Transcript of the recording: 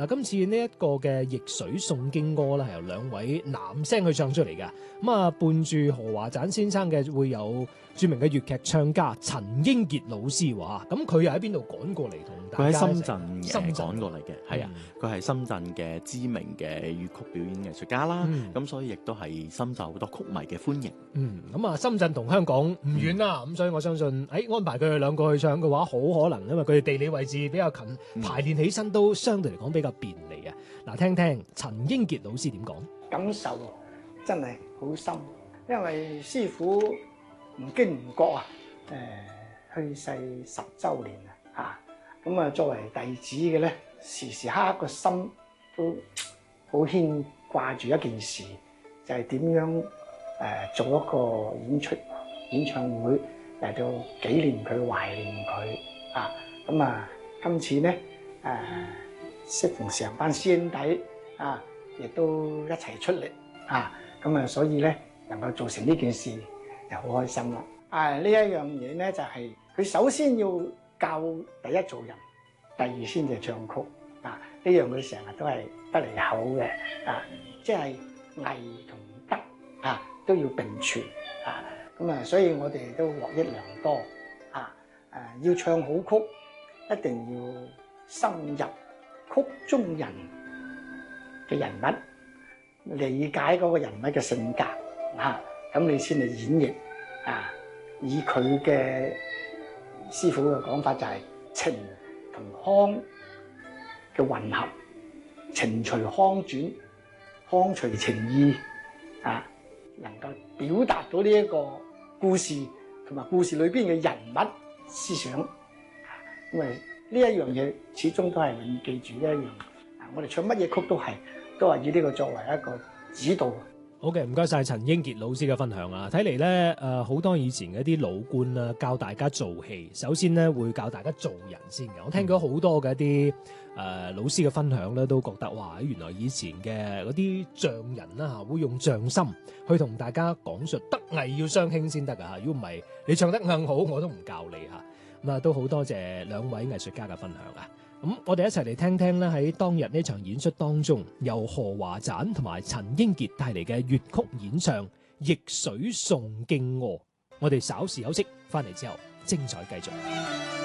嗱，今次呢一個嘅逆水誦經歌咧，係由兩位男聲去唱出嚟嘅。咁啊，伴住何華盞先生嘅會有著名嘅粵劇唱家陳英傑老師喎。咁佢又喺邊度趕過嚟同大家？ 佢喺深圳趕過嚟嘅，係啊，佢係嗯深圳嘅知名嘅粵曲表演藝術家啦。咁、 嗯所以亦都係深受好多曲迷嘅歡迎。 咁啊，深圳同香港唔遠啦，咁所以我相信，安排佢哋兩個去唱嘅話，好可能，因為佢哋地理位置比較近，排練起身都相對嚟講比較便利啊。嗱，聽聽陳英傑老師點講。 感受真係好深，因為師傅唔經唔覺去世10週年啊，咁啊作為弟子嘅咧，時時刻刻個心都好牽掛住一件事，就係點樣做一個演唱會嚟到紀念佢、懷念佢啊！咁啊，今次咧適逢成班師兄弟啊，亦都一齊出力啊！咁啊，所以咧能夠做成呢件事就好開心啦！呢一樣嘢咧就係佢首先要教第一做人，第二先至唱曲啊！呢樣佢成日都係不離口嘅啊，即係藝同德啊都要並存啊！咁啊，所以我哋都獲益良多啊！要唱好曲，一定要深入曲中人嘅人物，理解嗰個人物嘅性格啊，咁你先嚟演繹啊！以佢嘅師傅嘅講法就係情同腔嘅混合，情隨腔轉，腔隨情意啊，能夠表達到呢一個故事同埋故事裏邊嘅人物思想。因為呢一樣嘢始終都係永記住呢一樣。我哋唱乜嘢曲都係以呢個作為一個指導。 好嘅，唔該晒陳英傑老師嘅分享啊！睇嚟咧，好多以前嘅一啲老倌啦，教大家做戲，首先咧會教大家做人先嘅。我聽咗好多嘅一啲老師嘅分享咧，都覺得哇，原來以前嘅嗰啲匠人啦嚇，會用匠心去同大家講述德藝要相輕先得啊！如果唔係，你唱得更好，我都唔教你嚇。咁啊，都好多謝兩位藝術家嘅分享啊！咁我哋一齊嚟聽聽咧，喺當日呢場演出當中，由何華盞同埋陳英傑帶嚟嘅粵曲演唱《逆水誦經歌》。我哋稍事休息，翻嚟之後精彩繼續。